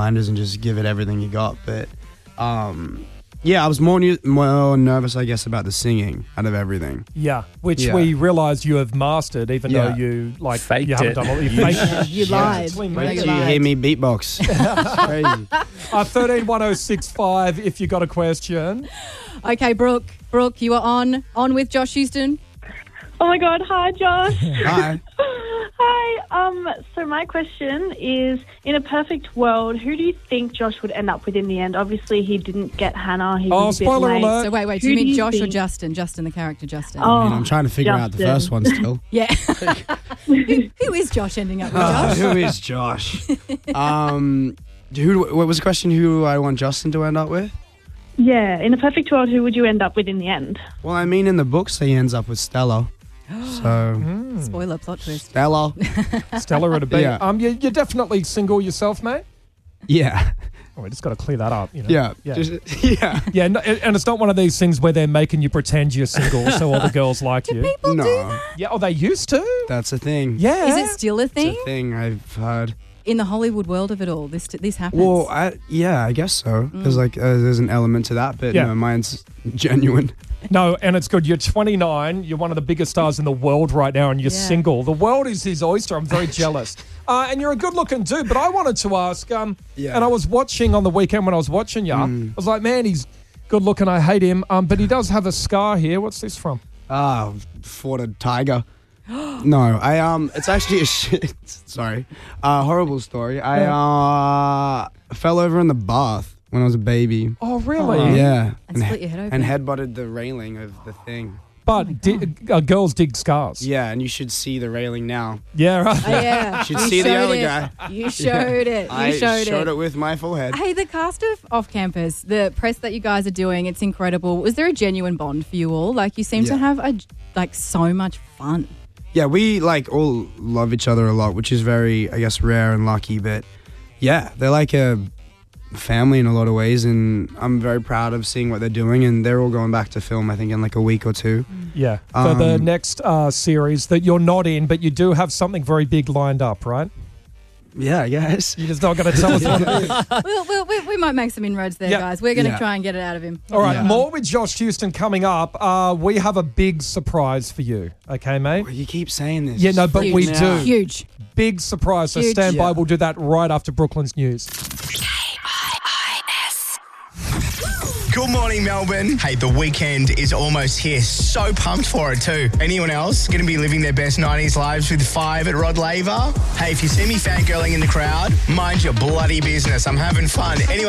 blinders and just give it everything you got. But yeah, I was more nervous, I guess, about the singing out of everything. Yeah, which we realise you have mastered, even though you faked you haven't it. done all. You faked it. You lied. Wait till you hear me beatbox. It's crazy. 131065 if you got a question. Okay, Brooke, you are on with Josh Houston. Oh my God! Hi, Josh. Hi. Hi. So my question is: in a perfect world, who do you think Josh would end up with in the end? Obviously, he didn't get Hannah. He was a bit spoiler late. alert. So wait, do Who you do mean you Josh or think? Justin? Justin, the character Justin. Oh, I mean, I'm trying to figure out the Justin. first one still. Yeah. Who is Josh ending up with, Josh? Who is Josh? What was the question? Who I want Justin to end up with? Yeah. In a perfect world, who would you end up with in the end? Well, I mean, in the books, he ends up with Stella. So, Spoiler plot twist. Stella. Stella at a B. Yeah. You're definitely single yourself, mate? Yeah. Oh, we just got to clear that up. You know? Yeah. Yeah. Yeah, no, and it's not one of these things where they're making you pretend you're single so all the girls like you. People do No, that? Yeah, they used to. that's a thing. Yeah. Is it still a It's thing? a thing I've heard. In the Hollywood world of it all, this happens? Well, I guess so. There's there's an element to that, but Yeah. no, mine's genuine. No, and it's good. You're 29. You're one of the biggest stars in the world right now, and you're Yeah. single. The world is his oyster. I'm very jealous. And you're a good-looking dude. But I wanted to ask, and I was watching on the weekend when I was watching you. I was like, man, he's good-looking. I hate him. But he does have a scar here. What's this from? Fought a tiger. No, it's actually a shit. Sorry, horrible story. I fell over in the bath when I was a baby. Oh, really? Yeah, And split your head open. and head-butted the railing of the thing. But girls dig scars. Yeah, and you should see the railing now. Yeah, right. Oh, yeah. You should see the showed other it. guy. You showed it. You I showed it with my forehead. Hey, the cast of Off Campus, the press that you guys are doing, it's incredible. Was there a genuine bond for you all? Like, you seem to have so much fun. Yeah, we all love each other a lot, which is very, I guess, rare and lucky. But yeah, they're like a family in a lot of ways, and I'm very proud of seeing what they're doing. And they're all going back to film, I think, in like a week or two. Yeah, for the next series that you're not in, but you do have something very big lined up, right? Yeah, I guess. You're just not going to tell us what it is. We might make some inroads there, Yeah. guys. We're going to Yeah. try and get it out of him. All right, Yeah. more with Josh Houston coming up. We have a big surprise for you, okay, mate? You keep saying this. Yeah, no, but we Huge. do. Huge. Big surprise, so Huge. stand by. Yeah. We'll do that right after Brooklyn's news. Good morning, Melbourne. Hey, the weekend is almost here. So pumped for it too. Anyone else going to be living their best 90s lives with 5 at Rod Laver? Hey, if you see me fangirling in the crowd, mind your bloody business. I'm having fun. Anyone